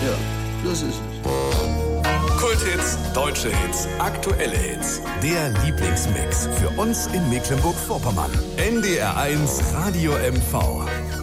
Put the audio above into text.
Ja, das ist es. Kulthits, deutsche Hits, aktuelle Hits. Der Lieblingsmix für uns in Mecklenburg-Vorpommern. NDR 1 Radio MV.